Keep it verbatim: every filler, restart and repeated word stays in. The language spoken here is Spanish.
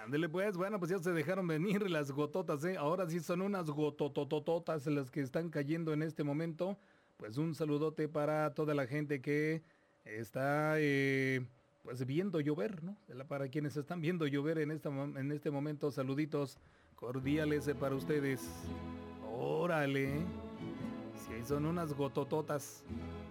Ándele pues, bueno, pues ya se dejaron venir las gototas, ¿eh? Ahora sí son unas gotototototas las que están cayendo en este momento. Pues un saludote para toda la gente que está, eh, pues viendo llover, ¿no? Para quienes están viendo llover en, esta, en este momento, saluditos cordiales eh, para ustedes. Órale, si son unas gotototas.